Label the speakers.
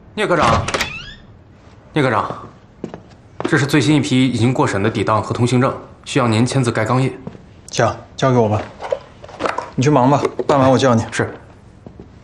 Speaker 1: 聂科长，聂科长，这是最新一批已经过审的抵档和通行证，需要您签字盖钢印。
Speaker 2: 行，交给我吧。你去忙吧，办完我叫你。
Speaker 1: 是。